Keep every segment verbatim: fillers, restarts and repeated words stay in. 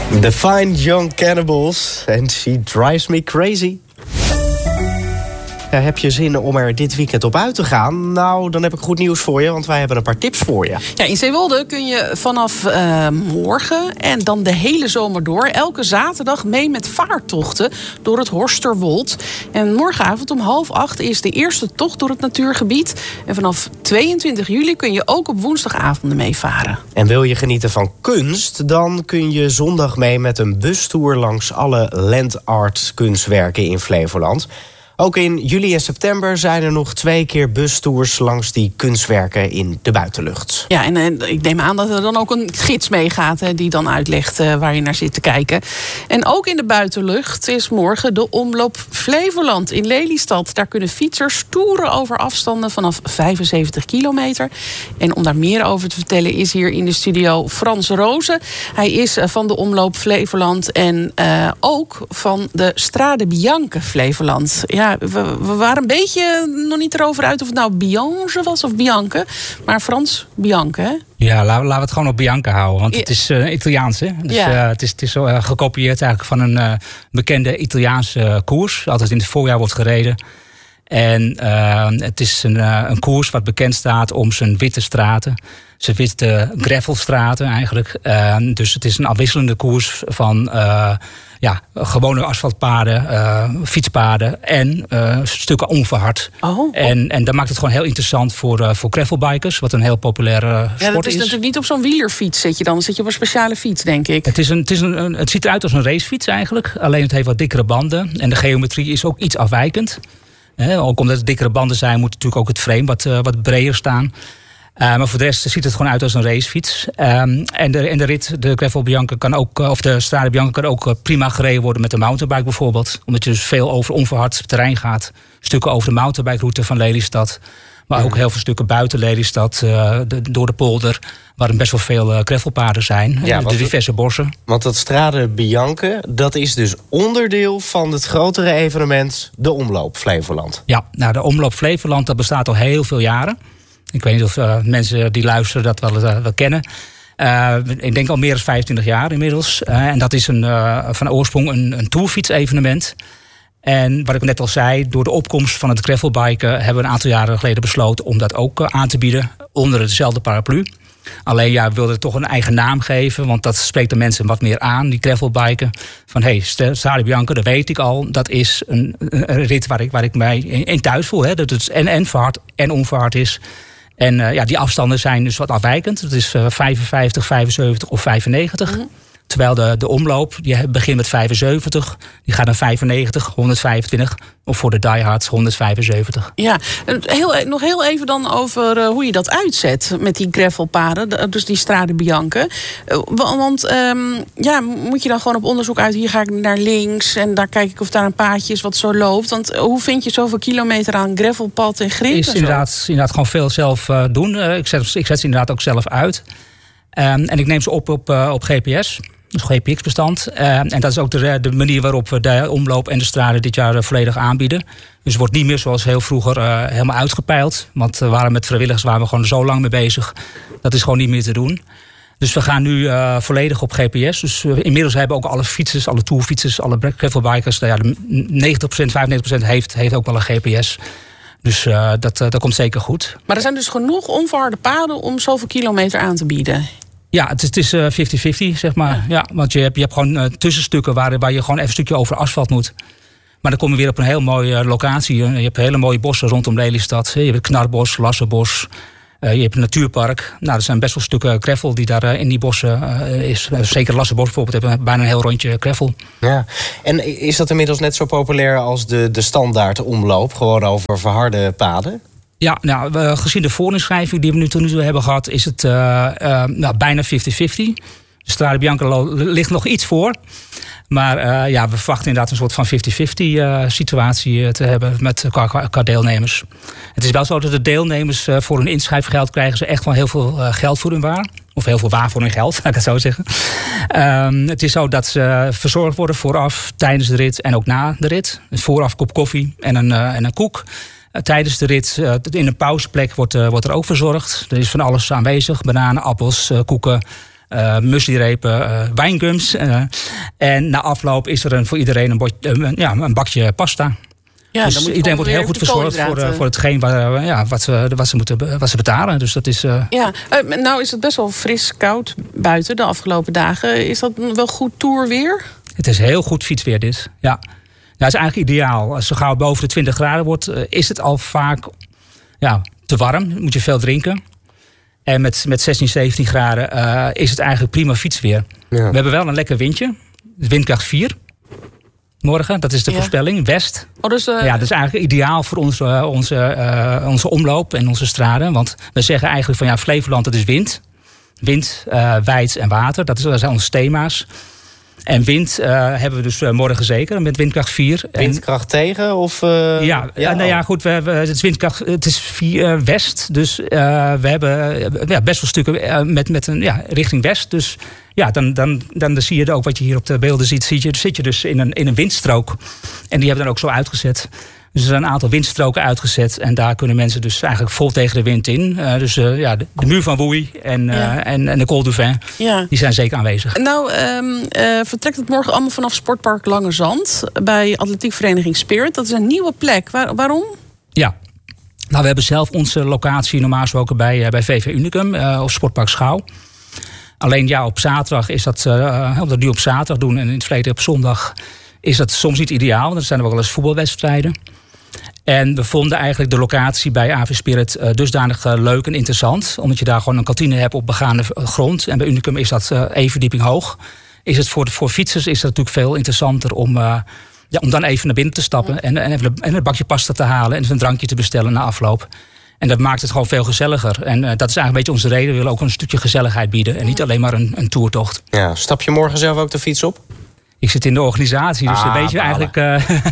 The Fine Young Cannibals and She Drives Me Crazy. Ja, heb je zin om er dit weekend op uit te gaan? Nou, dan heb ik goed nieuws voor je, want wij hebben een paar tips voor je. Ja, in Zeewolde kun je vanaf uh, morgen en dan de hele zomer door elke zaterdag mee met vaartochten door het Horsterwold. En morgenavond om half acht is de eerste tocht door het natuurgebied. En vanaf tweeëntwintig juli kun je ook op woensdagavonden meevaren. En wil je genieten van kunst? Dan kun je zondag mee met een bustour langs alle land art kunstwerken in Flevoland. Ook in juli en september zijn er nog twee keer bustours langs die kunstwerken in de buitenlucht. Ja, en, en ik neem aan dat er dan ook een gids meegaat hè, die dan uitlegt uh, waar je naar zit te kijken. En ook in de buitenlucht is morgen de Omloop Flevoland in Lelystad. Daar kunnen fietsers toeren over afstanden vanaf vijfenzeventig kilometer. En om daar meer over te vertellen is hier in de studio Frans Rozen. Hij is van de Omloop Flevoland en uh, ook van de Strade Bianche Flevoland. Ja, We, we waren een beetje nog niet erover uit of het nou Bianche was of Bianche. Maar Frans, Bianche, hè? Ja, laten we het gewoon op Bianche houden. Want het is uh, Italiaans, hè? Dus, ja. uh, het is, het is uh, gekopieerd eigenlijk van een uh, bekende Italiaanse uh, koers. Altijd in het voorjaar wordt gereden. En uh, het is een, uh, een koers wat bekend staat om zijn witte straten. Zijn witte gravelstraten eigenlijk. Uh, dus het is een afwisselende koers van uh, ja, gewone asfaltpaden, uh, fietspaden en uh, stukken onverhard. Oh, oh. En, en dat maakt het gewoon heel interessant voor, uh, voor gravelbikers, wat een heel populaire uh, sport is. Ja, dat is, is natuurlijk niet op zo'n wielerfiets zit je dan. Dan zit je op een speciale fiets, denk ik. Het, is een, het, is een, een, het ziet eruit als een racefiets eigenlijk. Alleen het heeft wat dikkere banden. En de geometrie is ook iets afwijkend. He, ook omdat het dikkere banden zijn, moet natuurlijk ook het frame wat, uh, wat breder staan. Uh, maar voor de rest ziet het gewoon uit als een racefiets. Um, en, de, en de rit, de Gravel Bianche kan ook, of de Strade Bianche kan ook prima gereden worden met een mountainbike bijvoorbeeld. Omdat je dus veel over onverhard terrein gaat. Stukken over de mountainbike-route van Lelystad. Maar ook heel veel stukken buiten Lelystad, uh, de, door de polder, waar er best wel veel uh, gravelpaden zijn. Ja, de diverse bossen. Want dat Strade Bianche, dat is dus onderdeel van het grotere evenement, de Omloop Flevoland. Ja, nou de Omloop Flevoland, dat bestaat al heel veel jaren. Ik weet niet of uh, mensen die luisteren dat wel, uh, wel kennen. Uh, ik denk al meer dan vijfentwintig jaar inmiddels. Uh, en dat is een, uh, van oorsprong een, een tourfiets-evenement. En wat ik net al zei, door de opkomst van het gravelbiken hebben we een aantal jaren geleden besloten om dat ook uh, aan te bieden onder dezelfde paraplu. Alleen ja, we wilden toch een eigen naam geven, want dat spreekt de mensen wat meer aan, die gravelbiken. Van hé, hey, Strade Bianche, dat weet ik al. Dat is een, een rit waar ik, waar ik mij in thuis voel. Hè, dat het en, en verhard en onverhard is. En uh, ja, die afstanden zijn dus wat afwijkend. Dat is uh, vijfenvijftig, vijfenzeventig of vijfennegentig. Mm-hmm. Terwijl de, de omloop, die begint met vijfenzeventig. Die gaat naar vijfennegentig, honderdvijfentwintig. Of voor de diehards honderdvijfenzeventig. Ja, heel, nog heel even dan over uh, hoe je dat uitzet met die gravelpaden. Dus die Strade Bianche. Uh, want um, ja, moet je dan gewoon op onderzoek uit. Hier ga ik naar links en daar kijk ik of daar een paadje is wat zo loopt. Want uh, hoe vind je zoveel kilometer aan gravelpad en grip? Is inderdaad, inderdaad gewoon veel zelf uh, doen. Uh, ik, zet, ik zet ze inderdaad ook zelf uit. Um, en ik neem ze op op, uh, op G P S. Dus G P X-bestand. Uh, en dat is ook de, de manier waarop we de omloop en de strade dit jaar uh, volledig aanbieden. Dus het wordt niet meer zoals heel vroeger uh, helemaal uitgepeild. Want we waren met vrijwilligers waren we gewoon zo lang mee bezig. Dat is gewoon niet meer te doen. Dus we gaan nu uh, volledig op G P S. Dus uh, inmiddels hebben ook alle fietsers, alle tourfietsers, alle gravelbikers. Ja, de negentig procent, vijfennegentig procent heeft, heeft ook wel een G P S. Dus uh, dat, uh, dat komt zeker goed. Maar er zijn dus genoeg onverharde paden om zoveel kilometer aan te bieden. Ja, het is, het is uh, vijftig vijftig, zeg maar. Ja. Ja, want je hebt, je hebt gewoon uh, tussenstukken waar, waar je gewoon even een stukje over asfalt moet. Maar dan kom je weer op een heel mooie uh, locatie. Je hebt hele mooie bossen rondom Lelystad. Je hebt het Knarbos, Lassenbos. Uh, je hebt een natuurpark. Nou, er zijn best wel stukken gravel die daar uh, in die bossen uh, is. Uh, zeker Lassenbos bijvoorbeeld heeft bijna een heel rondje gravel. Ja. En is dat inmiddels net zo populair als de, de standaard omloop? Gewoon over verharde paden? Ja, nou, uh, gezien de voorinschrijving die we nu tot nu toe hebben gehad, is het uh, uh, nou, bijna vijftig vijftig. De Strade Bianche ligt nog iets voor. Maar uh, ja, we verwachten inderdaad een soort van vijftig vijftig uh, situatie te hebben met qua, qua deelnemers. Het is wel zo dat de deelnemers uh, voor hun inschrijfgeld krijgen ze echt wel heel veel uh, geld voor hun waar. Of heel veel waar voor hun geld, laat ik het zo zeggen. Um, het is zo dat ze verzorgd worden vooraf, tijdens de rit en ook na de rit. Vooraf een kop koffie en een, uh, en een koek. Tijdens de rit, in een pauzeplek, wordt, uh, wordt er ook verzorgd. Er is van alles aanwezig. Bananen, appels, uh, koeken. uh, mueslirepen, uh, wijngums. Uh, en na afloop is er een, voor iedereen een, bord, uh, ja, een bakje pasta. Ja, dus iedereen wordt heel goed verzorgd voor, uh, voor hetgeen waar, uh, ja, wat, ze, wat, ze moeten, wat ze betalen. Dus dat is, uh... ja, uh, nou is het best wel fris, koud buiten de afgelopen dagen. Is dat wel goed tourweer? Het is heel goed fietsweer dit, ja. Nou, het is eigenlijk ideaal. Als het gauw boven de twintig graden wordt, uh, is het al vaak ja, te warm. Dan moet je veel drinken. En met, met zestien, zeventien graden uh, is het eigenlijk prima fietsweer. Ja. We hebben wel een lekker windje. Windkracht vier. Morgen, dat is de ja. voorspelling. West. Oh, dus, uh... Ja, dat is eigenlijk ideaal voor onze, onze, uh, onze omloop en onze straden. Want we zeggen eigenlijk van ja, Flevoland, dat is wind. Wind, uh, wijd en water. Dat, is, dat zijn onze thema's. En wind uh, hebben we dus uh, morgen zeker, met windkracht vier. Windkracht en, tegen? Of, uh, ja, ja, nou ja, goed. We hebben, het is windkracht, het is vier uh, west. Dus uh, we hebben uh, ja, best wel stukken uh, met, met een ja, richting west. Dus ja, dan, dan, dan, dan zie je ook wat je hier op de beelden ziet. Zie je, zit je dus in een, in een windstrook. En die hebben dan ook zo uitgezet. Dus er zijn een aantal windstroken uitgezet. En daar kunnen mensen dus eigenlijk vol tegen de wind in. Uh, dus uh, ja, de, de muur van Woei en, uh, ja. en, en de Col du Vin, ja. die zijn zeker aanwezig. Nou, um, uh, vertrekt het morgen allemaal vanaf Sportpark Lange Zand. Bij atletiekvereniging Spirit. Dat is een nieuwe plek. Waar, waarom? Ja, nou, we hebben zelf onze locatie normaal gesproken bij, uh, bij V V Unicum. Uh, of Sportpark Schouw. Alleen ja, op zaterdag is dat... Uh, omdat we dat nu op zaterdag doen en in het verleden op zondag... is dat soms niet ideaal. Want er zijn er ook wel eens voetbalwedstrijden. En we vonden eigenlijk de locatie bij A V Spirit uh, dusdanig uh, leuk en interessant. Omdat je daar gewoon een kantine hebt op begaande grond. En bij Unicum is dat uh, één verdieping hoog. Is het voor, de, voor fietsers is het natuurlijk veel interessanter om, uh, ja, om dan even naar binnen te stappen. Ja. En, en, even, en een bakje pasta te halen en een drankje te bestellen na afloop. En dat maakt het gewoon veel gezelliger. En uh, dat is eigenlijk een beetje onze reden. We willen ook een stukje gezelligheid bieden. En niet alleen maar een, een toertocht. Ja, stap je morgen zelf ook de fiets op? Ik zit in de organisatie, dus ah, weet je eigenlijk... Uh,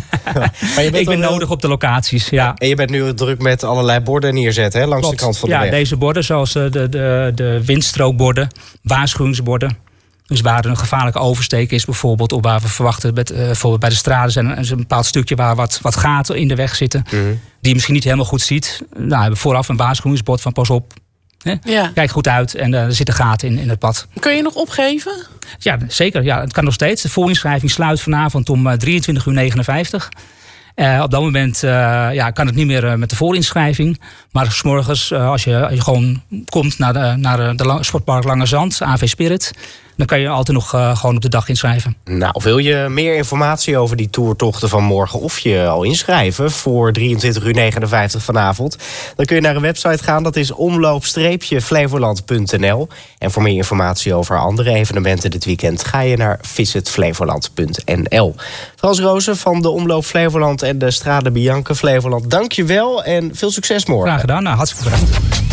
maar je bent ik ben nodig heel... op de locaties, ja. En je bent nu druk met allerlei borden neerzetten, hè, langs Klopt. de kant van de ja, weg. Ja, deze borden, zoals de, de, de windstrookborden, waarschuwingsborden. Dus waar er een gevaarlijke oversteek is bijvoorbeeld... of waar we verwachten, met, uh, bijvoorbeeld bij de straten... zijn er een bepaald stukje waar wat, wat gaten in de weg zitten... Mm-hmm. die je misschien niet helemaal goed ziet. Nou, we hebben vooraf een waarschuwingsbord van pas op... Ja. Kijk goed uit en uh, er zitten gaten in, in het pad. Kun je nog opgeven? Ja, zeker. Ja, het kan nog steeds. De voorinschrijving sluit vanavond om uh, drieëntwintig uur negenenvijftig. Uh, op dat moment uh, ja, kan het niet meer uh, met de voorinschrijving. Maar 's morgens, uh, als, je, als je gewoon komt naar de, naar de Sportpark Lange Zand, A V Spirit... dan kan je altijd nog uh, gewoon op de dag inschrijven. Nou, wil je meer informatie over die toertochten van morgen... of je al inschrijven voor drieëntwintig uur negenenvijftig vanavond... dan kun je naar een website gaan, dat is omloop flevoland punt n l. En voor meer informatie over andere evenementen dit weekend... ga je naar visit flevoland punt n l. Frans Rozen van de Omloop Flevoland en de Strade Bianche Flevoland... dank je wel en veel succes morgen. Graag gedaan, nou, hartstikke bedankt.